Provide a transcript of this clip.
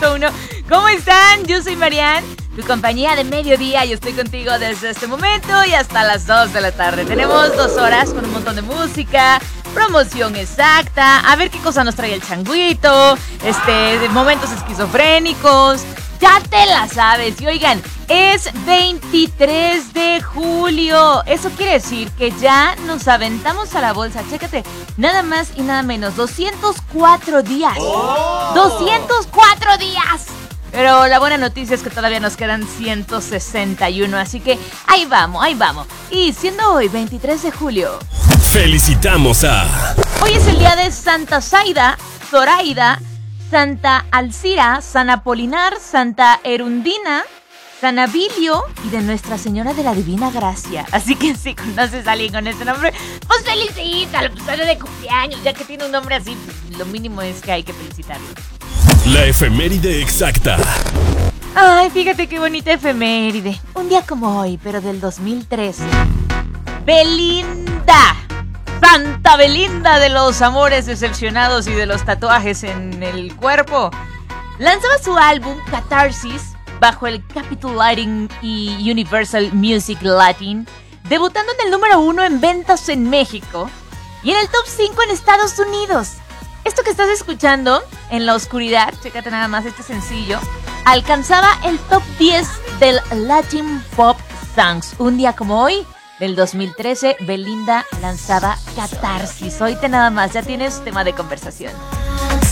100.1. ¿Cómo están? Yo soy Marianne, tu compañía de mediodía, y estoy contigo desde este momento y hasta las 2 de la tarde. Tenemos 2 horas con un montón de música, promoción exacta, a ver qué cosa nos trae el changuito, de momentos esquizofrénicos. Ya te la sabes. Y oigan, es 23 de julio. Eso quiere decir que ya nos aventamos a la bolsa. Chécate, nada más y nada menos, 204 días. ¡Oh! 204 días. Pero la buena noticia es que todavía nos quedan 161. Así que ahí vamos, ahí vamos. Y siendo hoy 23 de julio, felicitamos a... Hoy es el día de Santa Zaida, Zoraida, Santa Alcira, San Apolinar, Santa Erundina, San Abilio y de Nuestra Señora de la Divina Gracia. Así que si conoces a alguien con ese nombre, pues felicítalo, pues sale de cumpleaños. Ya que tiene un nombre así, pues, lo mínimo es que hay que felicitarlo. La efeméride exacta. Ay, fíjate qué bonita efeméride. Un día como hoy, pero del 2013. Belinda. Santa Belinda de los amores decepcionados y de los tatuajes en el cuerpo, lanzaba su álbum Catarsis bajo el Capitol Lighting y Universal Music Latin, debutando en el número 1 en ventas en México y en el top 5 en Estados Unidos. Esto que estás escuchando en la oscuridad, chécate nada más este sencillo, alcanzaba el top 10 del Latin Pop Songs. Un día como hoy, del 2013, Belinda lanzaba Catarsis. Oíte nada más, ya tienes tema de conversación.